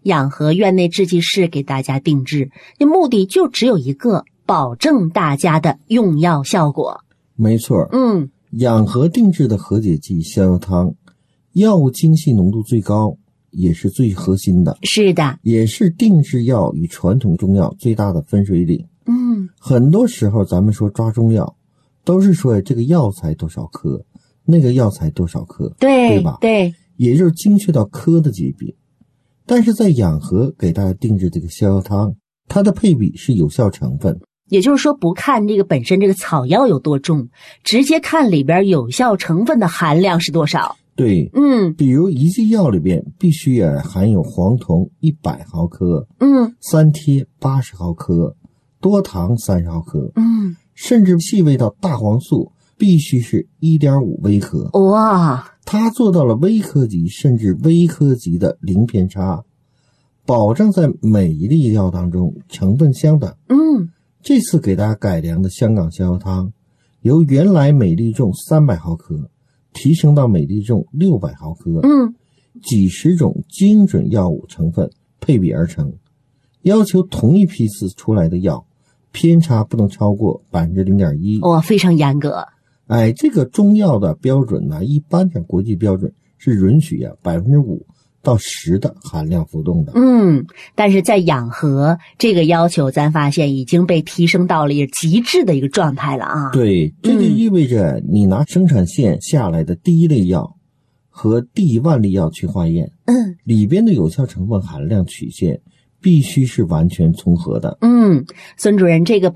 养和院内制剂师给大家定制，那目的就只有一个，保证大家的用药效果。 没错，养和定制的和解剂逍遥汤，药物精细浓度最高，也是最核心的。 是的， 也是定制药与传统中药最大的分水岭。很多时候咱们说抓中药，都是说这个药材多少克，那个药材多少克，对吧？ 对， 也就是精确到克的级别。但是在养和给大家定制这个逍遥汤，它的配比是有效成分， 也就是说不看这个本身这个草药有多重，直接看里边有效成分的含量是多少。 对，比如一剂药里边必须含有黄酮100毫克，三萜80毫克，多糖30毫克，甚至细微到大黄素必须是1.5微克。 哇， 它做到了微克级甚至微克级的零偏差，保证在每一粒药当中成分相等。这次给大家改良的香港逍遥汤，由原来每粒重300毫克提升到每粒重600毫克，几十种精准药物成分配比而成，要求同一批次出来的药偏差不能超过 0.1%。 非常严格。 这个中药的标准呢，一般的国际标准是允许5%到10%的含量浮动的。 但是在养和这个要求，咱发现已经被提升到了极致的一个状态了啊。 对，这就意味着你拿生产线下来的第一类药和第1万粒药去化验，里边的有效成分含量曲线必须是完全重合的。 孙主任，这个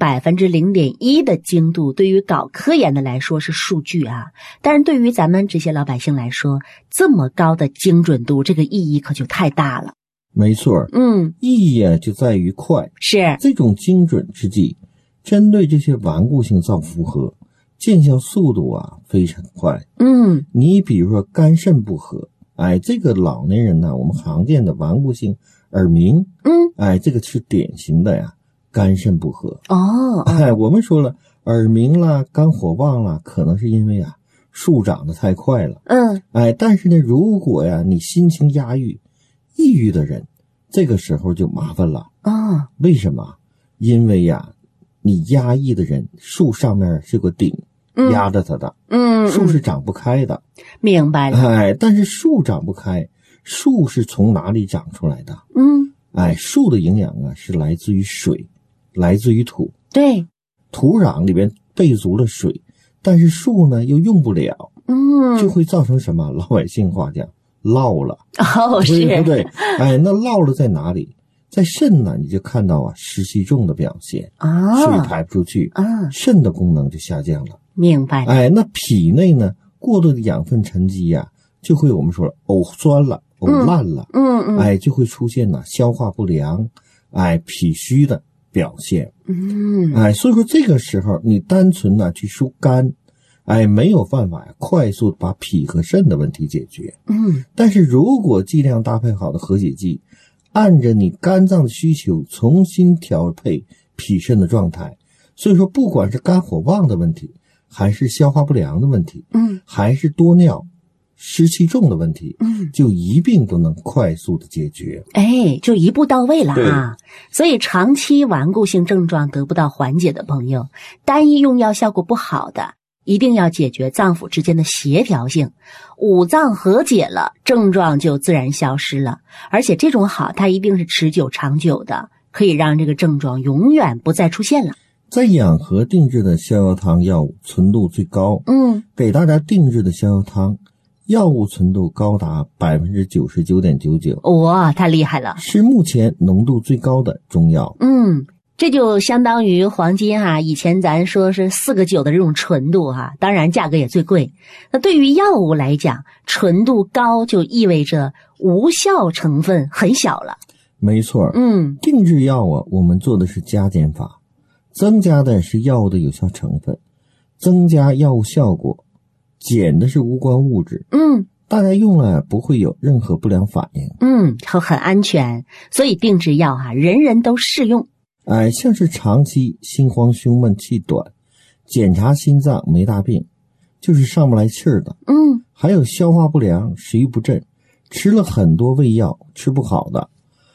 0.1% 的精度对于搞科研的来说是数据啊，但是对于咱们这些老百姓来说，这么高的精准度，这个意义可就太大了。 没错，意义就在于快。 是这种精准之剂，针对这些顽固性造负荷，见效速度非常快。你比如说肝肾不和，这个老年人呢，我们常见的顽固性耳鸣，这个是典型的肝肾不和。我们说了，耳鸣啦，肝火旺啦，可能是因为树长得太快了。但是呢，如果你心情压抑郁的人，这个时候就麻烦了。为什么？因为你压抑的人，树上面是个顶压着它的，树是长不开的。 明白了。 但是树长不开，树是从哪里长出来的？树的营养是来自于水，来自于土。对，土壤里边备足了水，但是树呢又用不了，就会造成什么？老百姓话讲，涝了。对不对？那涝了在哪里？在肾呢，你就看到湿气重的表现，水排不出去，肾的功能就下降了。 明白了。 那脾内呢，过度的养分沉积就会我们说了呕酸了，呕烂了，就会出现消化不良，脾虚的表现。所以说这个时候你单纯去疏肝，没有办法快速把脾和肾的问题解决。但是如果剂量搭配好的和解剂，按着你肝脏的需求重新调配脾肾的状态，所以说不管是肝火旺的问题，还是消化不良的问题，还是多尿湿气重的问题，就一并都能快速的解决。 就一步到位了啊！所以长期顽固性症状得不到缓解的朋友，单一用药效果不好的，一定要解决脏腑之间的协调性，五脏和解了，症状就自然消失了。而且这种好，它一定是持久长久的，可以让这个症状永远不再出现了。 在养和定制的逍遥汤药物纯度最高，给大家定制的逍遥汤药物纯度高达 99.99%。 哇，太厉害了， 是目前浓度最高的中药。 这就相当于黄金以前咱说是4个9的这种纯度当然价格也最贵。那对于药物来讲，纯度高就意味着无效成分很小了。 没错，定制药我们做的是加减法，增加的是药物的有效成分，增加药物效果，减的是无关物质。大家用了不会有任何不良反应。 很安全，所以定制药人人都适用。 像是长期心慌胸闷气短，检查心脏没大病，就是上不来气儿的，还有消化不良食欲不振，吃了很多胃药吃不好的，